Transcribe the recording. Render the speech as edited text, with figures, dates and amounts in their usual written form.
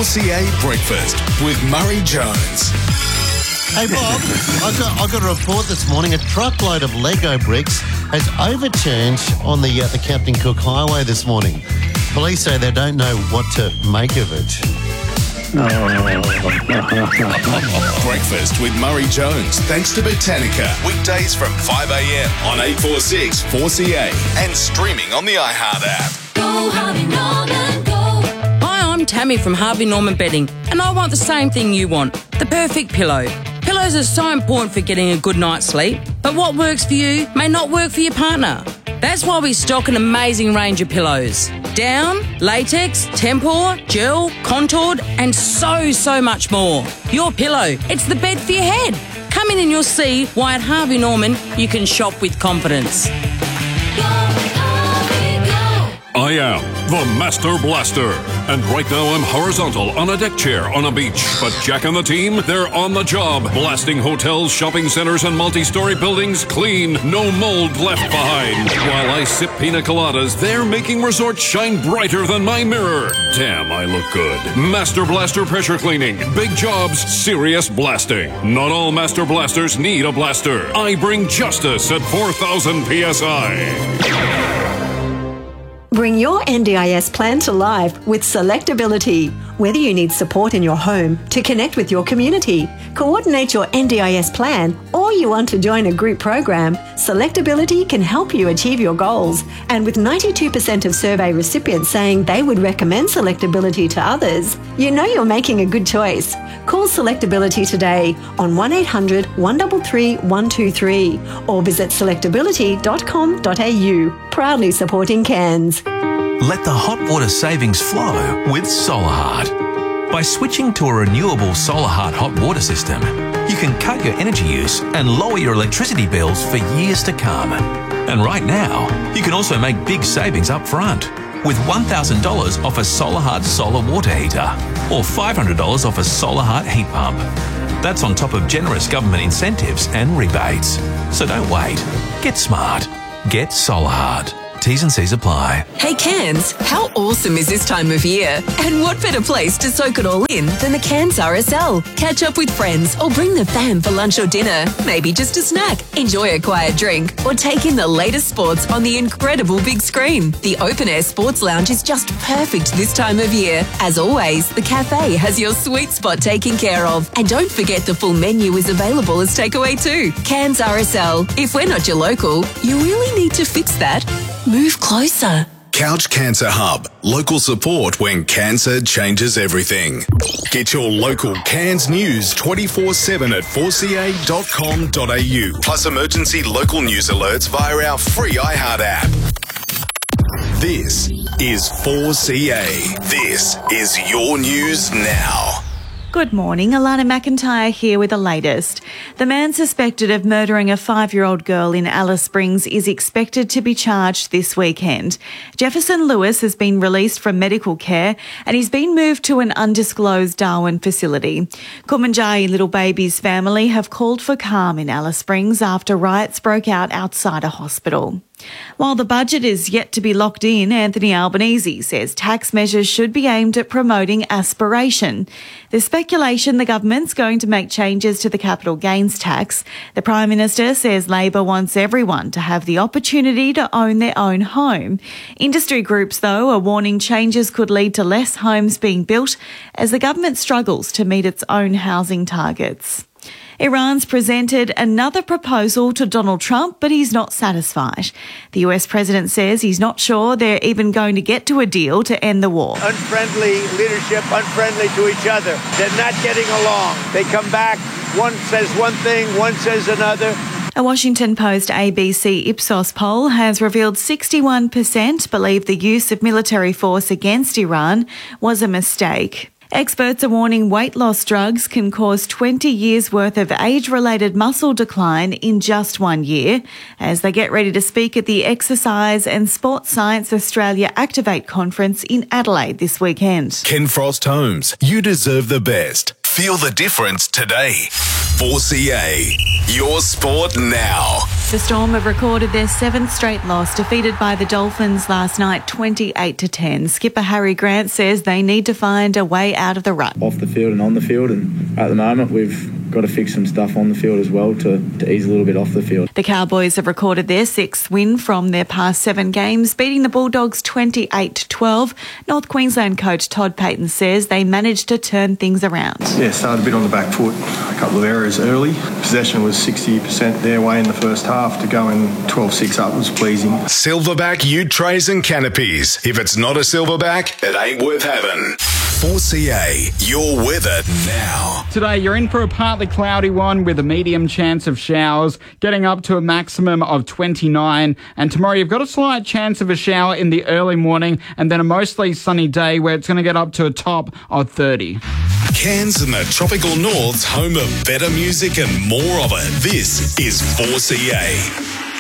4CA Breakfast with Murray Jones. Hey Bob, I got a report this morning. A truckload of Lego bricks has overturned on the Captain Cook Highway this morning. Police say they don't know what to make of it. Breakfast with Murray Jones, thanks to Botanica. Weekdays from 5 a.m. on 846 4CA and streaming on the iHeart app. Go Harvey Norman, go. Hi, I'm Tammy from Harvey Norman Bedding, and I want the same thing you want, the perfect pillow. Pillows are so important for getting a good night's sleep, but what works for you may not work for your partner. That's why we stock an amazing range of pillows. Down, latex, tempur, gel, contoured, and so much more. Your pillow, it's the bed for your head. Come in and you'll see why at Harvey Norman you can shop with confidence. I am the Master Blaster, and right now I'm horizontal on a deck chair on a beach. But Jack and the team, they're on the job, blasting hotels, shopping centres and multi-storey buildings clean, no mold left behind. While I sip pina coladas, they're making resorts shine brighter than my mirror. Damn, I look good. Master Blaster pressure cleaning, big jobs, serious blasting. Not all Master Blasters need a blaster. I bring justice at 4,000 PSI. Bring your NDIS plan to life with Selectability. Whether you need support in your home to connect with your community, coordinate your NDIS plan, or you want to join a group program, Selectability can help you achieve your goals. And with 92% of survey recipients saying they would recommend Selectability to others, you know you're making a good choice. Call Selectability today on 1800 133 123 or visit selectability.com.au. Proudly supporting Cairns. Let the hot water savings flow with SolarHeart. By switching to a renewable SolarHeart hot water system, you can cut your energy use and lower your electricity bills for years to come. And right now, you can also make big savings up front with $1,000 off a SolarHeart solar water heater or $500 off a SolarHeart heat pump. That's on top of generous government incentives and rebates. So don't wait. Get smart. Get SolarHeart. T's and C's apply. Hey Cairns, how awesome is this time of year? And what better place to soak it all in than the Cairns RSL? Catch up with friends or bring the fam for lunch or dinner. Maybe just a snack. Enjoy a quiet drink or take in the latest sports on the incredible big screen. The Open Air Sports Lounge is just perfect this time of year. As always, the cafe has your sweet spot taken care of. And don't forget the full menu is available as takeaway too. Cairns RSL. If we're not your local, you really need to fix that. Move closer. Couch Cancer Hub. Local support when cancer changes everything. Get your local Cairns news 24/7 at 4ca.com.au. Plus emergency local news alerts via our free iHeart app. This is 4CA. This is your news now. Good morning, Alana McIntyre here with the latest. The man suspected of murdering a 5-year-old girl in Alice Springs is expected to be charged this weekend. Jefferson Lewis has been released from medical care and he's been moved to an undisclosed Darwin facility. Kumanjayi Little Baby's family have called for calm in Alice Springs after riots broke out outside a hospital. While the budget is yet to be locked in, Anthony Albanese says tax measures should be aimed at promoting aspiration. There's speculation the government's going to make changes to the capital gains tax. The Prime Minister says Labor wants everyone to have the opportunity to own their own home. Industry groups, though, are warning changes could lead to less homes being built as the government struggles to meet its own housing targets. Iran's presented another proposal to Donald Trump, but he's not satisfied. The US president says he's not sure they're even going to get to a deal to end the war. Unfriendly leadership, unfriendly to each other. They're not getting along. They come back, one says one thing, one says another. A Washington Post ABC Ipsos poll has revealed 61% believe the use of military force against Iran was a mistake. Experts are warning weight loss drugs can cause 20 years' worth of age-related muscle decline in just 1 year as they get ready to speak at the Exercise and Sports Science Australia Activate Conference in Adelaide this weekend. Ken Frost Homes. You deserve the best. Feel the difference today. 4CA. Your sport now. The Storm have recorded their 7th straight loss, defeated by the Dolphins last night 28-10. Skipper Harry Grant says they need to find a way out of the rut. Off the field and on the field, and at the moment we've got to fix some stuff on the field as well to ease a little bit off the field. The Cowboys have recorded their 6th win from their past 7 games, beating the Bulldogs 28-12. North Queensland coach Todd Payton says they managed to turn things around. Yeah, started a bit on the back foot, a couple of errors early. Possession was 60% their way in the first half. To go in 12-6 up was pleasing. Silverback ute trays and canopies. If it's not a silverback, it ain't worth having. 4CA, your weather now. Today you're in for a partly cloudy one with a medium chance of showers, getting up to a maximum of 29. And tomorrow you've got a slight chance of a shower in the early morning and then a mostly sunny day where it's going to get up to a top of 30. Cairns and the tropical north's home of better music and more of it. This is 4CA.